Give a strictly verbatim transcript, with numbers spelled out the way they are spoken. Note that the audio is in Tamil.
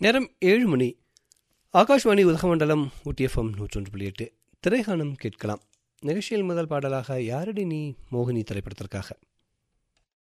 நேரம் ஏழு மணி. ஆகாஷ்வாணி உதகமண்டலம் ஊட்டிஎஃப்எம் நூற்றொன்று புள்ளி எட்டு. திரைகாணம் கேட்கலாம். நிகழ்ச்சியில் முதல் பாடலாக யாரடி நீ மோகினி திரைப்படத்திற்காக